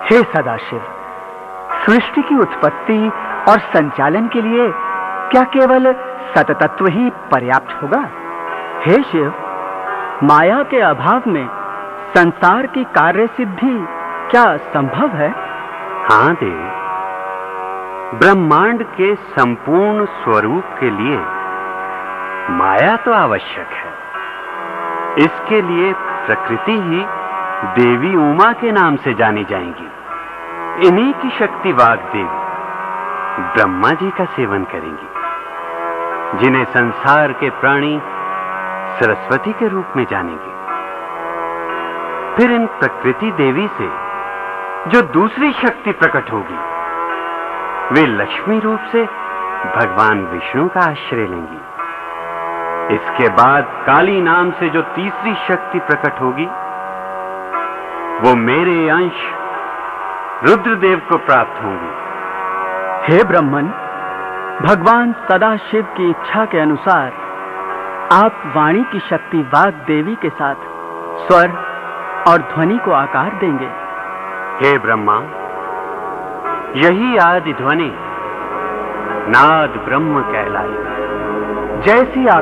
हे सदाशिव, सृष्टि की उत्पत्ति और संचालन के लिए क्या केवल सततत्व ही पर्याप्त होगा? हे शिव, माया के अभाव में संसार की कार्य सिद्धि क्या संभव है? हाँ देव, ब्रह्मांड के संपूर्ण स्वरूप के लिए माया तो आवश्यक है। इसके लिए प्रकृति ही देवी उमा के नाम से जानी जाएंगी। इन्हीं की शक्ति वाग देवी ब्रह्मा जी का सेवन करेंगी, जिन्हें संसार के प्राणी सरस्वती के रूप में जानेंगे। फिर इन प्रकृति देवी से जो दूसरी शक्ति प्रकट होगी, वे लक्ष्मी रूप से भगवान विष्णु का आश्रय लेंगी। इसके बाद काली नाम से जो तीसरी शक्ति प्रकट होगी, वो मेरे अंश रुद्रदेव को प्राप्त होंगी। हे ब्रह्मन, भगवान सदाशिव की इच्छा के अनुसार आप वाणी की शक्ति वाग देवी के साथ स्वर और ध्वनि को आकार देंगे। हे ब्रह्मा, यही आदि ध्वनि नाद ब्रह्म कहलाएगी। जैसी